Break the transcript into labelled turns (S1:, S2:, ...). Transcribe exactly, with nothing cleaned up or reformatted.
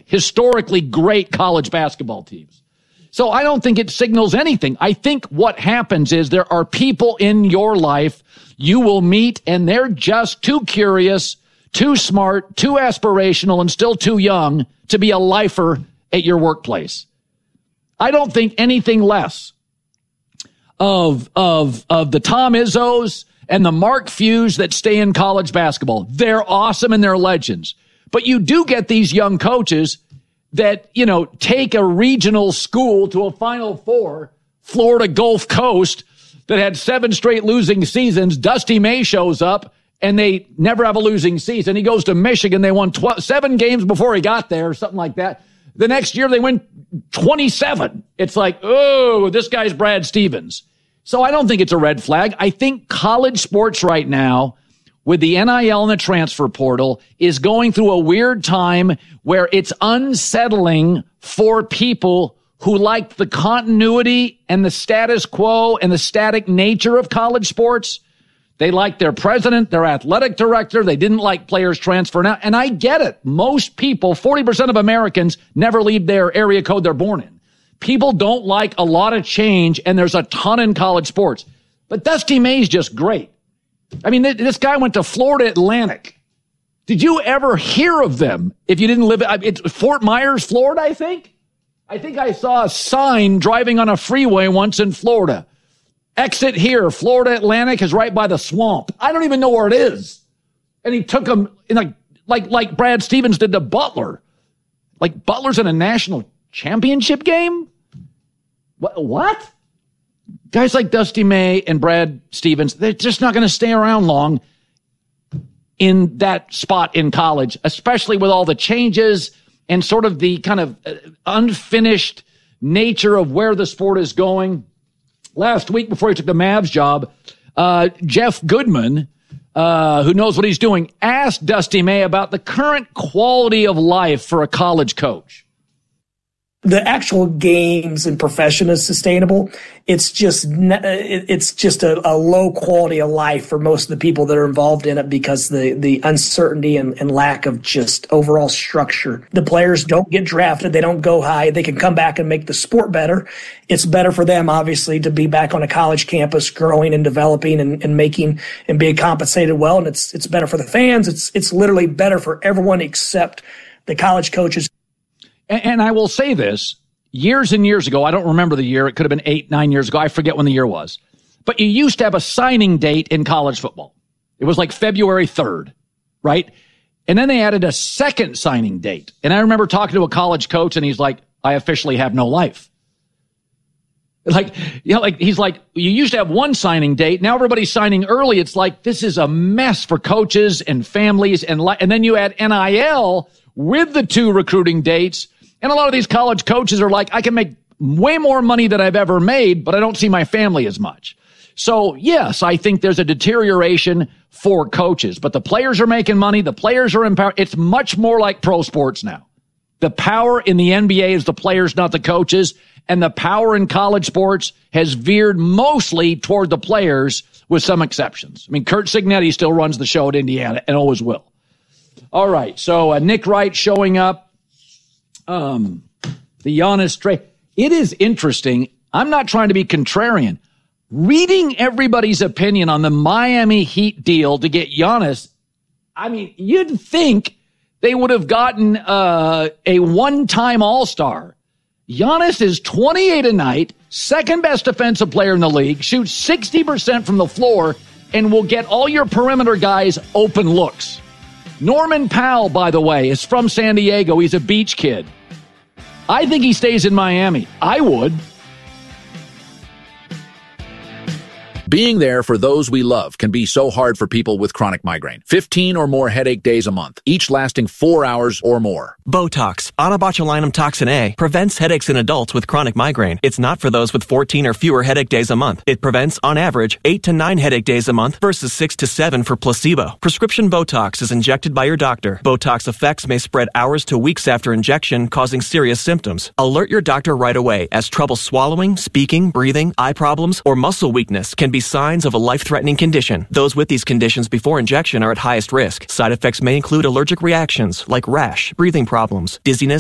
S1: historically great college basketball teams. So I don't think it signals anything. I think what happens is there are people in your life you will meet, and they're just too curious, too smart, too aspirational, and still too young to be a lifer at your workplace. I don't think anything less of, of, of the Tom Izzos and the Mark Fewes that stay in college basketball. They're awesome and they're legends. But you do get these young coaches that, you know, take a regional school to a Final Four, Florida Gulf Coast, that had seven straight losing seasons. Dusty May shows up, and they never have a losing season. He goes to Michigan. They won twelve, seven games before he got there, or something like that. The next year, they win twenty-seven. It's like, oh, this guy's Brad Stevens. So I don't think it's a red flag. I think college sports right now, with the N I L and the transfer portal, is going through a weird time where it's unsettling for people who like the continuity and the status quo and the static nature of college sports. They like their president, their athletic director. They didn't like players transferring out. And I get it. Most people, forty percent of Americans, never leave their area code they're born in. People don't like a lot of change, and there's a ton in college sports. But Dusty May's just great. I mean, this guy went to Florida Atlantic. Did you ever hear of them if you didn't live – it's Fort Myers, Florida, I think? I think I saw a sign driving on a freeway once in Florida. Exit here. Florida Atlantic is right by the swamp. I don't even know where it is. And he took him in like like like Brad Stevens did to Butler. Like Butler's in a national championship game? What? What? Guys like Dusty May and Brad Stevens, they're just not going to stay around long in that spot in college, especially with all the changes and sort of the kind of unfinished nature of where the sport is going. Last week, before he took the Mavs job, uh, Jeff Goodman, uh, who knows what he's doing, asked Dusty May about the current quality of life for a college coach.
S2: The actual games and profession is sustainable. It's just it's just a, a low quality of life for most of the people that are involved in it because the the uncertainty and, and lack of just overall structure. The players don't get drafted. They don't go high. They can come back and make the sport better. It's better for them, obviously, to be back on a college campus, growing and developing and, and making and being compensated well. And it's it's better for the fans. It's it's literally better for everyone except the college coaches.
S1: And I will say this, years and years ago, I don't remember the year. It could have been eight, nine years ago. I forget when the year was. But you used to have a signing date in college football. It was like February third, right? And then they added a second signing date. And I remember talking to a college coach, and he's like, I officially have no life. Like, you know, like he's like, you used to have one signing date. Now everybody's signing early. It's like, this is a mess for coaches and families. And, li- and then you add N I L with the two recruiting dates. And a lot of these college coaches are like, I can make way more money than I've ever made, but I don't see my family as much. So, yes, I think there's a deterioration for coaches, but the players are making money. The players are empowered. It's much more like pro sports now. The power in the N B A is the players, not the coaches. And the power in college sports has veered mostly toward the players with some exceptions. I mean, Curt Cignetti still runs the show at Indiana and always will. All right, so uh, Nick Wright showing up. Um, the Giannis trade. It is interesting. I'm not trying to be contrarian. Reading everybody's opinion on the Miami Heat deal to get Giannis, I mean, you'd think they would have gotten uh, a one-time All-Star. Giannis is twenty-eight a night, second best defensive player in the league, shoots sixty percent from the floor, and will get all your perimeter guys open looks. Norman Powell, by the way, is from San Diego. He's a beach kid. I think he stays in Miami. I would.
S3: Being there for those we love can be so hard for people with chronic migraine. fifteen or more headache days a month, each lasting four hours or more.
S4: Botox, onabotulinum toxin A, prevents headaches in adults with chronic migraine. It's not for those with fourteen or fewer headache days a month. It prevents, on average, eight to nine headache days a month versus six to seven for placebo. Prescription Botox is injected by your doctor. Botox effects may spread hours to weeks after injection, causing serious symptoms. Alert your doctor right away, as trouble swallowing, speaking, breathing, eye problems, or muscle weakness can be signs of a life-threatening condition. Those with these conditions before injection are at highest risk. Side effects may include allergic reactions like rash, breathing problems, dizziness,